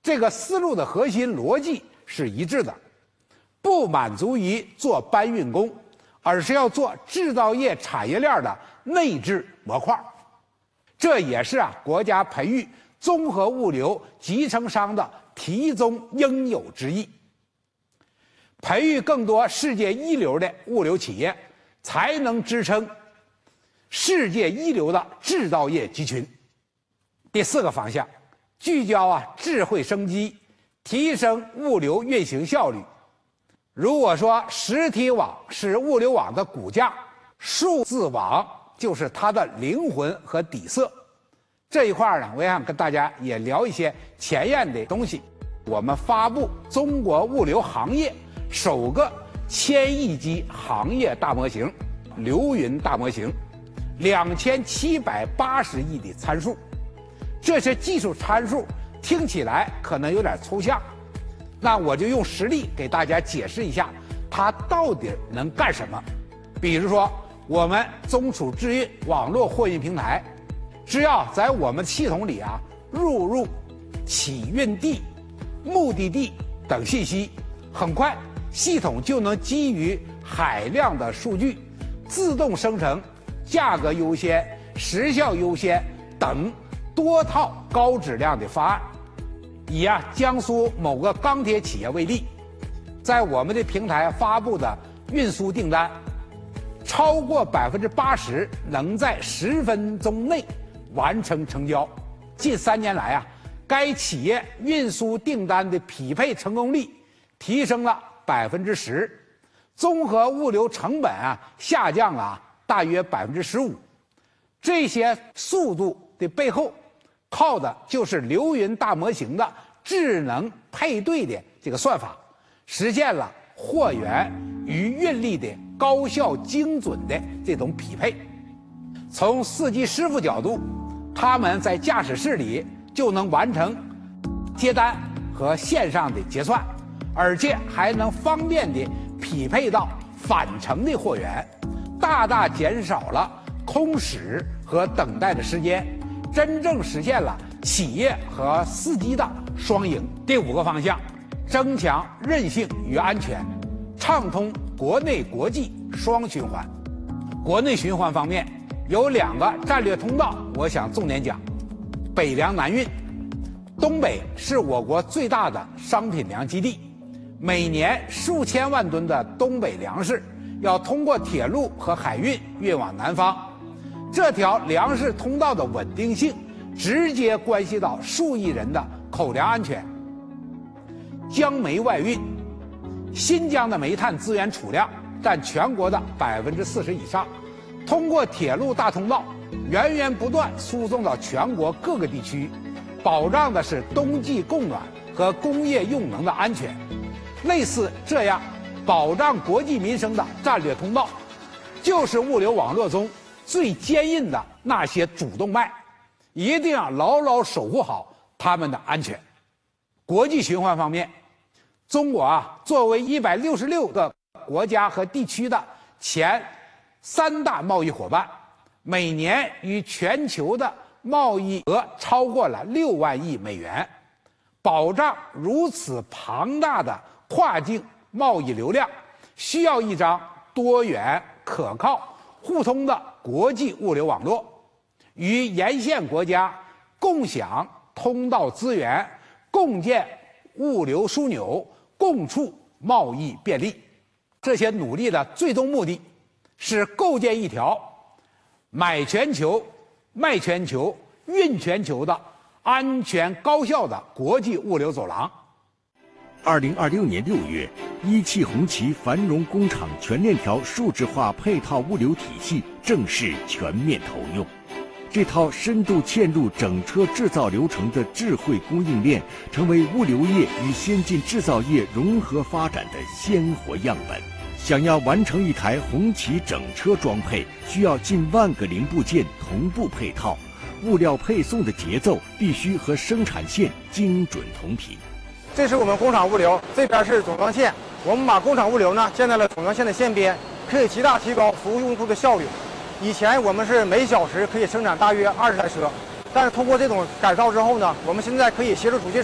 这个思路的核心逻辑是一致的，不满足于做搬运工，而是要做制造业产业链的内置模块。这也是国家培育综合物流集成商的题中应有之义。培育更多世界一流的物流企业，才能支撑世界一流的制造业集群。第4个方向，聚焦智慧生机，提升物流运行效率。如果说实体网是物流网的骨架，数字网就是它的灵魂和底色。这一块呢，我也想跟大家也聊一些前沿的东西。我们发布中国物流行业首个1000亿级行业大模型——流云大模型，2780亿的参数。这些技术参数听起来可能有点抽象，那我就用实例给大家解释一下，它到底能干什么。比如说，我们中储智运网络货运平台，只要在我们系统里录入起运地、目的地等信息，很快系统就能基于海量的数据，自动生成价格优先、时效优先等多套高质量的方案。以江苏某个钢铁企业为例，在我们的平台发布的运输订单，超过80%能在10分钟内完成成交。近3年来该企业运输订单的匹配成功率提升了10%，综合物流成本下降了大约15%。这些速度的背后，靠的就是流云大模型的智能配对的这个算法，实现了货源与运力的高效精准的这种匹配。从司机师傅角度，他们在驾驶室里就能完成接单和线上的结算，而且还能方便地匹配到返程的货源，大大减少了空驶和等待的时间，真正实现了企业和司机的双赢。第5个方向，增强韧性与安全，畅通国内国际双循环。国内循环方面有2个战略通道，我想重点讲。北粮南运，东北是我国最大的商品粮基地，每年数千万吨的东北粮食要通过铁路和海运运往南方，这条粮食通道的稳定性直接关系到数亿人的口粮安全。江煤外运，新疆的煤炭资源储量占全国的40%以上，通过铁路大通道源源不断输送到全国各个地区，保障的是冬季供暖和工业用能的安全。类似这样保障国计民生的战略通道，就是物流网络中最坚硬的那些主动脉，一定要牢牢守护好它们的安全。国际循环方面，中国作为166个国家和地区的前3大贸易伙伴，每年与全球的贸易额超过了6万亿美元。保障如此庞大的跨境贸易流量，需要一张多元、可靠、互通的国际物流网络，与沿线国家共享通道资源，共建物流枢纽，共促贸易便利。这些努力的最终目的是构建一条买全球、卖全球、运全球的安全高效的国际物流走廊。 2026年6月，一汽红旗繁荣工厂全链条数字化配套物流体系正式全面投用。这套深度嵌入整车制造流程的智慧供应链，成为物流业与先进制造业融合发展的鲜活样本。想要完成一台红旗整车装配，需要近万个零部件同步配套，物料配送的节奏必须和生产线精准同频。 这是我们工厂物流，这边是总装线。我们把工厂物流呢建在了总装线的线边，可以极大提高服务用户的效率。以前我们是每小时可以生产大约20台车，但是通过这种改造之后呢，我们现在可以协助出去